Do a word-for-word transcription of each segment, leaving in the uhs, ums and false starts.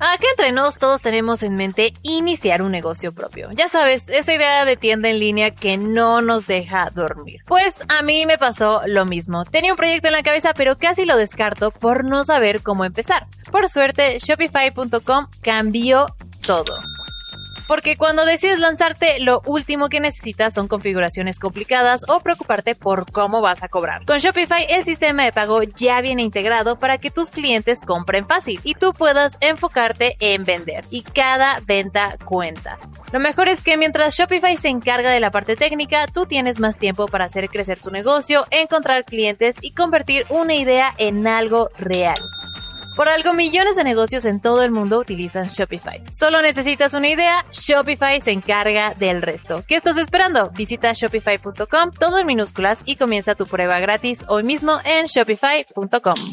Acá entre nos todos tenemos en mente iniciar un negocio propio. Ya sabes, esa idea de tienda en línea que no nos deja dormir. Pues a mí me pasó lo mismo. Tenía un proyecto en la cabeza, pero casi lo descarto por no saber cómo empezar. Por suerte, Shopify punto com cambió todo. Porque cuando decides lanzarte, lo último que necesitas son configuraciones complicadas o preocuparte por cómo vas a cobrar. Con Shopify, el sistema de pago ya viene integrado para que tus clientes compren fácil y tú puedas enfocarte en vender. Y cada venta cuenta. Lo mejor es que mientras Shopify se encarga de la parte técnica, tú tienes más tiempo para hacer crecer tu negocio, encontrar clientes y convertir una idea en algo real. Por algo, millones de negocios en todo el mundo utilizan Shopify. Solo necesitas una idea, Shopify se encarga del resto. ¿Qué estás esperando? Visita Shopify punto com, todo en minúsculas, y comienza tu prueba gratis hoy mismo en Shopify punto com.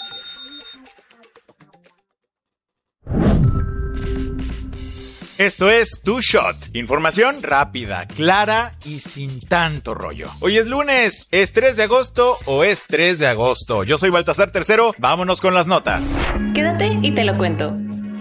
Esto es Two Shot. Información rápida, clara y sin tanto rollo. Hoy es lunes. ¿Es tres de agosto o es tres de agosto? Yo soy Baltasar Tercero. Vámonos con las notas. Quédate y te lo cuento.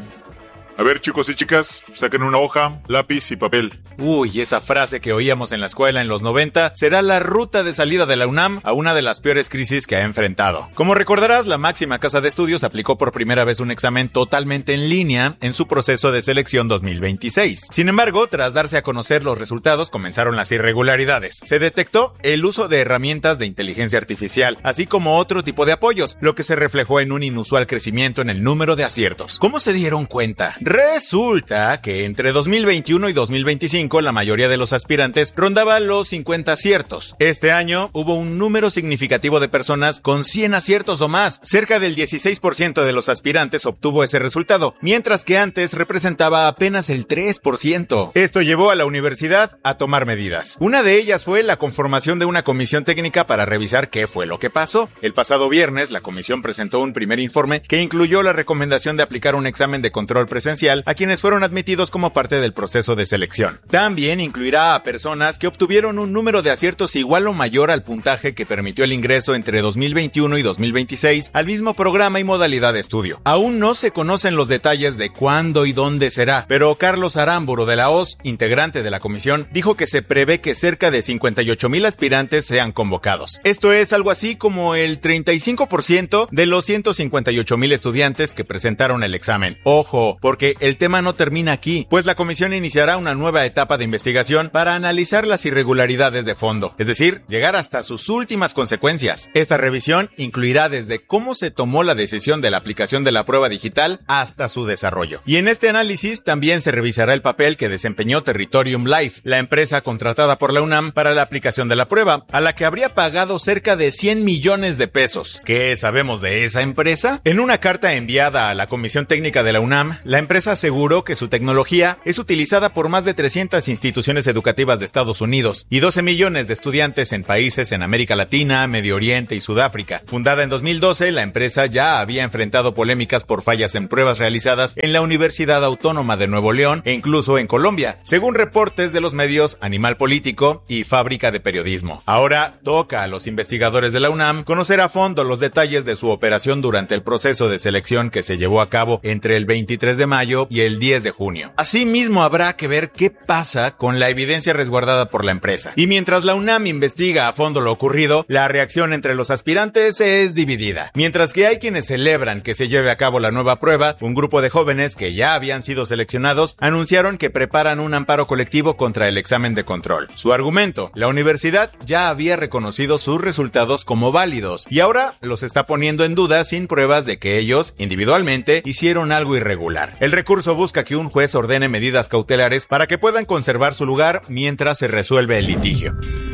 A ver, chicos y chicas, saquen una hoja, lápiz y papel. Uy, esa frase que oíamos en la escuela en los noventa será la ruta de salida de la UNAM a una de las peores crisis que ha enfrentado. Como recordarás, la máxima casa de estudios aplicó por primera vez un examen totalmente en línea en su proceso de selección dos mil veintiséis. Sin embargo, tras darse a conocer los resultados, comenzaron las irregularidades. Se detectó el uso de herramientas de inteligencia artificial, así como otro tipo de apoyos, lo que se reflejó en un inusual crecimiento en el número de aciertos. ¿Cómo se dieron cuenta? Resulta que entre dos mil veintiuno y dos mil veinticinco la mayoría de los aspirantes rondaba los cincuenta aciertos. Este año hubo un número significativo de personas con cien aciertos o más. Cerca del dieciséis por ciento de los aspirantes obtuvo ese resultado, mientras que antes representaba apenas el tres por ciento. Esto llevó a la universidad a tomar medidas. Una de ellas fue la conformación de una comisión técnica para revisar qué fue lo que pasó. El pasado viernes, la comisión presentó un primer informe que incluyó la recomendación de aplicar un examen de control presencial a quienes fueron admitidos como parte del proceso de selección. También incluirá a personas que obtuvieron un número de aciertos igual o mayor al puntaje que permitió el ingreso entre dos mil veintiuno y dos mil veintiséis al mismo programa y modalidad de estudio. Aún no se conocen los detalles de cuándo y dónde será, pero Carlos Aramburu de la O S, integrante de la comisión, dijo que se prevé que cerca de cincuenta y ocho mil aspirantes sean convocados. Esto es algo así como el treinta y cinco por ciento de los ciento cincuenta y ocho mil estudiantes que presentaron el examen. Ojo, porque el tema no termina aquí, pues la comisión iniciará una nueva etapa de investigación para analizar las irregularidades de fondo, es decir, llegar hasta sus últimas consecuencias. Esta revisión incluirá desde cómo se tomó la decisión de la aplicación de la prueba digital hasta su desarrollo. Y en este análisis también se revisará el papel que desempeñó Territorium Life, la empresa contratada por la UNAM para la aplicación de la prueba, a la que habría pagado cerca de cien millones de pesos. ¿Qué sabemos de esa empresa? En una carta enviada a la Comisión Técnica de la UNAM, la empresa aseguró que su tecnología es utilizada por más de trescientas instituciones educativas de Estados Unidos y doce millones de estudiantes en países en América Latina, Medio Oriente y Sudáfrica. Fundada en dos mil doce, la empresa ya había enfrentado polémicas por fallas en pruebas realizadas en la Universidad Autónoma de Nuevo León e incluso en Colombia, según reportes de los medios Animal Político y Fábrica de Periodismo. Ahora toca a los investigadores de la UNAM conocer a fondo los detalles de su operación durante el proceso de selección que se llevó a cabo entre el veintitrés de mayo y el diez de junio. Asimismo, habrá que ver qué pasa con la evidencia resguardada por la empresa. Y mientras la UNAM investiga a fondo lo ocurrido, la reacción entre los aspirantes es dividida. Mientras que hay quienes celebran que se lleve a cabo la nueva prueba, un grupo de jóvenes que ya habían sido seleccionados anunciaron que preparan un amparo colectivo contra el examen de control. Su argumento: la universidad ya había reconocido sus resultados como válidos y ahora los está poniendo en duda sin pruebas de que ellos, individualmente, hicieron algo irregular. El recurso busca que un juez ordene medidas cautelares para que puedan conservar su lugar mientras se resuelve el litigio.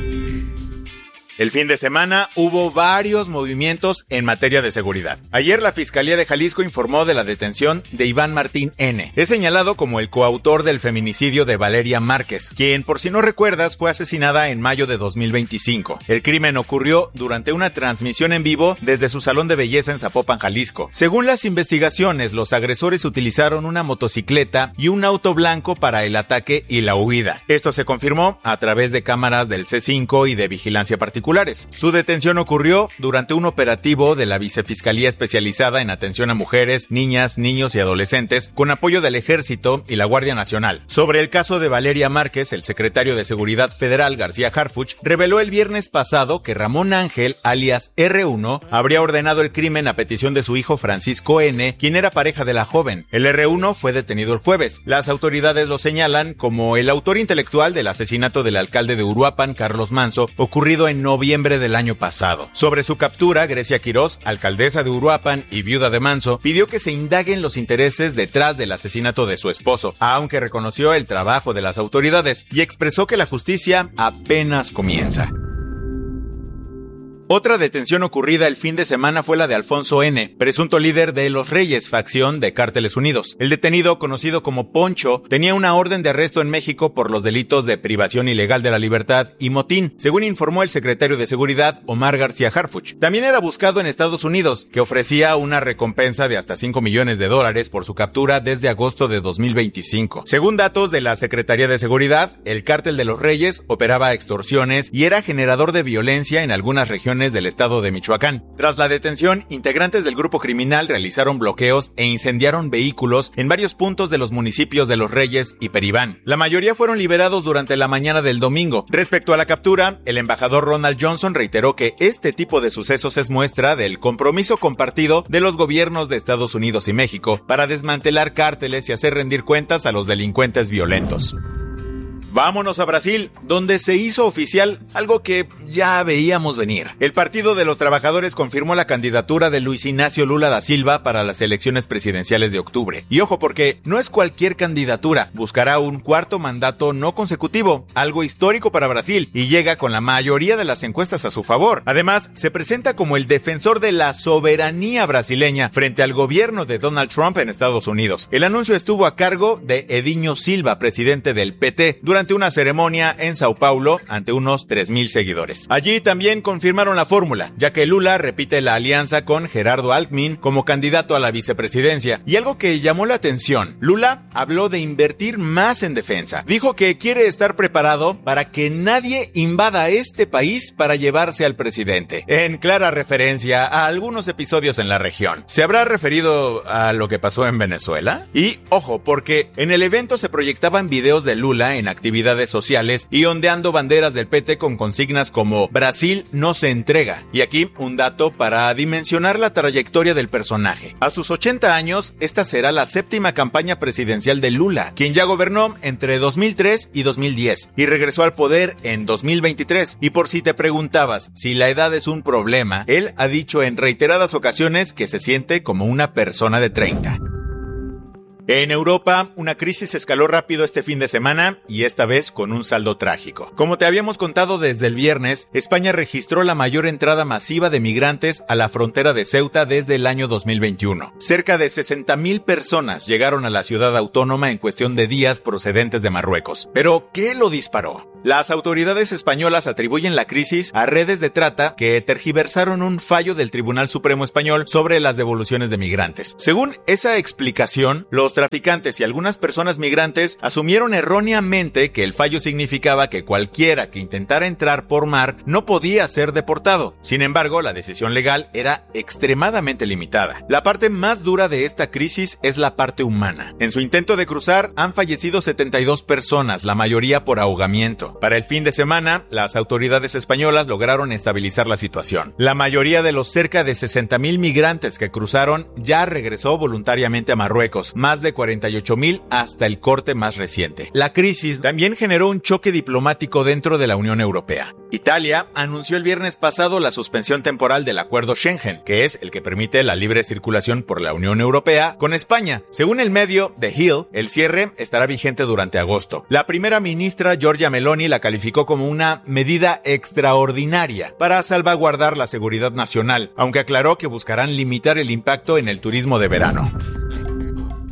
El fin de semana hubo varios movimientos en materia de seguridad. Ayer la Fiscalía de Jalisco informó de la detención de Iván Martín N. Es señalado como el coautor del feminicidio de Valeria Márquez, quien, por si no recuerdas, fue asesinada en mayo de dos mil veinticinco. El crimen ocurrió durante una transmisión en vivo desde su salón de belleza en Zapopan, Jalisco. Según las investigaciones, los agresores utilizaron una motocicleta y un auto blanco para el ataque y la huida. Esto se confirmó a través de cámaras del C cinco y de vigilancia particular, particulares. Su detención ocurrió durante un operativo de la Vicefiscalía Especializada en Atención a Mujeres, Niñas, Niños y Adolescentes, con apoyo del Ejército y la Guardia Nacional. Sobre el caso de Valeria Márquez, el secretario de Seguridad Federal, García Harfuch, reveló el viernes pasado que Ramón Ángel, alias erre uno, habría ordenado el crimen a petición de su hijo Francisco N., quien era pareja de la joven. El erre uno fue detenido el jueves. Las autoridades lo señalan como el autor intelectual del asesinato del alcalde de Uruapan, Carlos Manso, ocurrido en noviembre del año pasado. Sobre su captura, Grecia Quirós, alcaldesa de Uruapan y viuda de Manso, pidió que se indaguen los intereses detrás del asesinato de su esposo, aunque reconoció el trabajo de las autoridades y expresó que la justicia apenas comienza. Otra detención ocurrida el fin de semana fue la de Alfonso N., presunto líder de Los Reyes, facción de Cárteles Unidos. El detenido, conocido como Poncho, tenía una orden de arresto en México por los delitos de privación ilegal de la libertad y motín, según informó el secretario de Seguridad, Omar García Harfuch. También era buscado en Estados Unidos, que ofrecía una recompensa de hasta cinco millones de dólares por su captura desde agosto de dos mil veinticinco. Según datos de la Secretaría de Seguridad, el Cártel de Los Reyes operaba extorsiones y era generador de violencia en algunas regiones del estado de Michoacán. Tras la detención, integrantes del grupo criminal realizaron bloqueos e incendiaron vehículos en varios puntos de los municipios de Los Reyes y Peribán. La mayoría fueron liberados durante la mañana del domingo. Respecto a la captura, el embajador Ronald Johnson reiteró que este tipo de sucesos es muestra del compromiso compartido de los gobiernos de Estados Unidos y México para desmantelar cárteles y hacer rendir cuentas a los delincuentes violentos. Vámonos a Brasil, donde se hizo oficial algo que ya veíamos venir. El Partido de los Trabajadores confirmó la candidatura de Luis Ignacio Lula da Silva para las elecciones presidenciales de octubre. Y ojo, porque no es cualquier candidatura, buscará un cuarto mandato no consecutivo, algo histórico para Brasil, y llega con la mayoría de las encuestas a su favor. Además, se presenta como el defensor de la soberanía brasileña frente al gobierno de Donald Trump en Estados Unidos. El anuncio estuvo a cargo de Edinho Silva, presidente del P T, durante una ceremonia en Sao Paulo ante unos tres mil seguidores. Allí también confirmaron la fórmula, ya que Lula repite la alianza con Gerardo Alckmin como candidato a la vicepresidencia. Y algo que llamó la atención, Lula habló de invertir más en defensa. Dijo que quiere estar preparado para que nadie invada este país para llevarse al presidente, en clara referencia a algunos episodios en la región. ¿Se habrá referido a lo que pasó en Venezuela? Y ojo, porque en el evento se proyectaban videos de Lula en actividades sociales y ondeando banderas del P T con consignas como Brasil no se entrega. Y aquí un dato para dimensionar la trayectoria del personaje. A sus ochenta años, esta será la séptima campaña presidencial de Lula, quien ya gobernó entre dos mil tres y dos mil diez y regresó al poder en dos mil veintitrés. Y por si te preguntabas si la edad es un problema, él ha dicho en reiteradas ocasiones que se siente como una persona de treinta. En Europa, una crisis escaló rápido este fin de semana y esta vez con un saldo trágico. Como te habíamos contado desde el viernes, España registró la mayor entrada masiva de migrantes a la frontera de Ceuta desde el año dos mil veintiuno. Cerca de sesenta mil personas llegaron a la ciudad autónoma en cuestión de días procedentes de Marruecos. ¿Pero qué lo disparó? Las autoridades españolas atribuyen la crisis a redes de trata que tergiversaron un fallo del Tribunal Supremo Español sobre las devoluciones de migrantes. Según esa explicación, los traficantes y algunas personas migrantes asumieron erróneamente que el fallo significaba que cualquiera que intentara entrar por mar no podía ser deportado. Sin embargo, la decisión legal era extremadamente limitada. La parte más dura de esta crisis es la parte humana. En su intento de cruzar, han fallecido setenta y dos personas, la mayoría por ahogamiento. Para el fin de semana, las autoridades españolas lograron estabilizar la situación. La mayoría de los cerca de sesenta mil migrantes que cruzaron ya regresó voluntariamente a Marruecos, más de cuarenta y ocho mil hasta el corte más reciente. La crisis también generó un choque diplomático dentro de la Unión Europea. Italia anunció el viernes pasado la suspensión temporal del acuerdo Schengen, que es el que permite la libre circulación por la Unión Europea con España. Según el medio The Hill, el cierre estará vigente durante agosto. La primera ministra Giorgia Meloni la calificó como una medida extraordinaria para salvaguardar la seguridad nacional, aunque aclaró que buscarán limitar el impacto en el turismo de verano.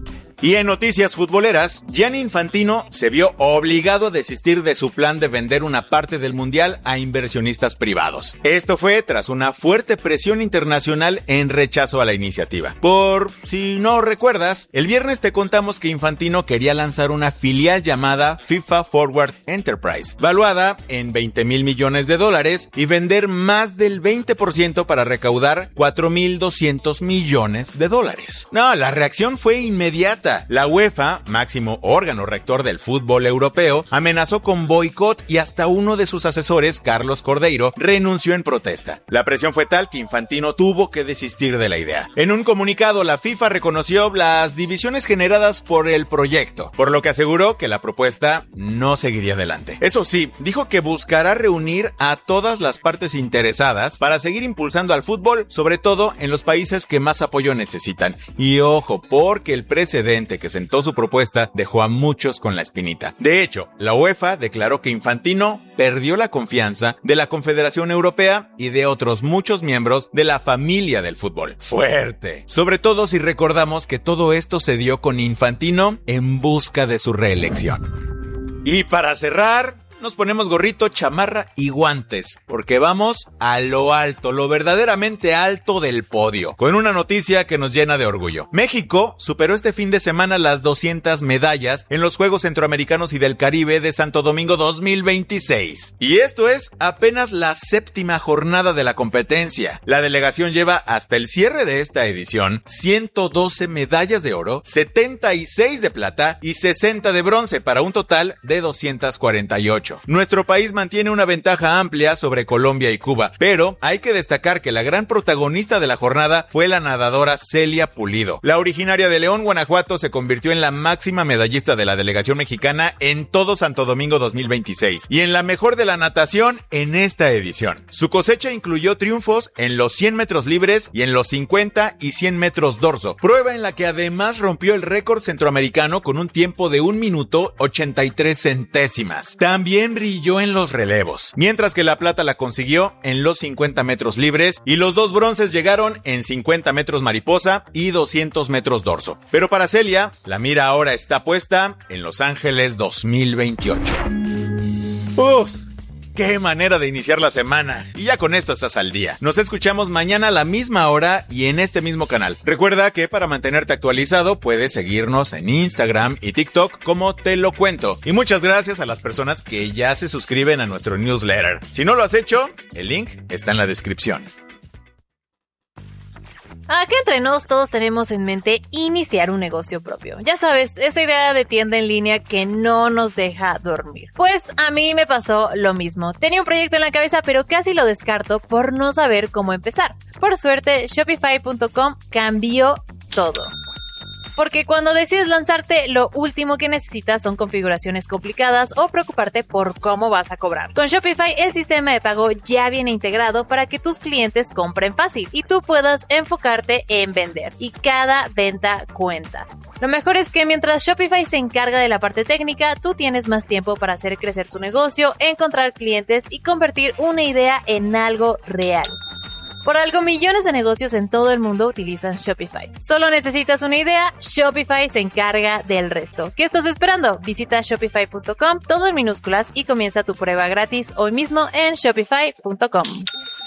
Y en noticias futboleras, Gianni Infantino se vio obligado a desistir de su plan de vender una parte del mundial a inversionistas privados. Esto fue tras una fuerte presión internacional en rechazo a la iniciativa. Por si no recuerdas, el viernes te contamos que Infantino quería lanzar una filial llamada FIFA Forward Enterprise, valuada en veinte mil millones de dólares, y vender más del veinte por ciento para recaudar cuatro mil doscientos millones de dólares. No, la reacción fue inmediata. La UEFA, máximo órgano rector del fútbol europeo, amenazó con boicot y hasta uno de sus asesores, Carlos Cordeiro, renunció en protesta. La presión fue tal que Infantino tuvo que desistir de la idea. En un comunicado, la FIFA reconoció las divisiones generadas por el proyecto, por lo que aseguró que la propuesta no seguiría adelante. Eso sí, dijo que buscará reunir a todas las partes interesadas para seguir impulsando al fútbol, sobre todo en los países que más apoyo necesitan. Y ojo, porque el precedente que sentó su propuesta dejó a muchos con la espinita. De hecho, la UEFA declaró que Infantino perdió la confianza de la Confederación Europea y de otros muchos miembros de la familia del fútbol. Fuerte. Sobre todo si recordamos que todo esto se dio con Infantino en busca de su reelección. Y para cerrar, nos ponemos gorrito, chamarra y guantes, porque vamos a lo alto, lo verdaderamente alto del podio, con una noticia que nos llena de orgullo. México superó este fin de semana las doscientas medallas en los Juegos Centroamericanos y del Caribe de Santo Domingo dos mil veintiséis. Y esto es apenas la séptima jornada de la competencia. La delegación lleva hasta el cierre de esta edición ciento doce medallas de oro, setenta y seis de plata y sesenta de bronce, para un total de doscientas cuarenta y ocho. Nuestro país mantiene una ventaja amplia sobre Colombia y Cuba, pero hay que destacar que la gran protagonista de la jornada fue la nadadora Celia Pulido. La originaria de León, Guanajuato, se convirtió en la máxima medallista de la delegación mexicana en todo Santo Domingo dos mil veintiséis y en la mejor de la natación en esta edición. Su cosecha incluyó triunfos en los cien metros libres y en los cincuenta y cien metros dorso, prueba en la que además rompió el récord centroamericano con un tiempo de un minuto ochenta y tres centésimas. También brilló en los relevos, mientras que la plata la consiguió en los cincuenta metros libres y los dos bronces llegaron en cincuenta metros mariposa y doscientos metros dorso. Pero para Celia, la mira ahora está puesta en Los Ángeles dos mil veintiocho. ¡Uf! ¡Qué manera de iniciar la semana! Y ya con esto estás al día. Nos escuchamos mañana a la misma hora y en este mismo canal. Recuerda que para mantenerte actualizado puedes seguirnos en Instagram y TikTok como Te Lo Cuento. Y muchas gracias a las personas que ya se suscriben a nuestro newsletter. Si no lo has hecho, el link está en la descripción. Acá entre nos todos tenemos en mente iniciar un negocio propio. Ya sabes, esa idea de tienda en línea que no nos deja dormir. Pues a mí me pasó lo mismo. Tenía un proyecto en la cabeza, pero casi lo descarto por no saber cómo empezar. Por suerte, Shopify punto com cambió todo. Porque cuando decides lanzarte, lo último que necesitas son configuraciones complicadas o preocuparte por cómo vas a cobrar. Con Shopify, el sistema de pago ya viene integrado para que tus clientes compren fácil y tú puedas enfocarte en vender. Y cada venta cuenta. Lo mejor es que mientras Shopify se encarga de la parte técnica, tú tienes más tiempo para hacer crecer tu negocio, encontrar clientes y convertir una idea en algo real. Por algo, millones de negocios en todo el mundo utilizan Shopify. Solo necesitas una idea, Shopify se encarga del resto. ¿Qué estás esperando? Visita Shopify punto com, todo en minúsculas, y comienza tu prueba gratis hoy mismo en Shopify punto com.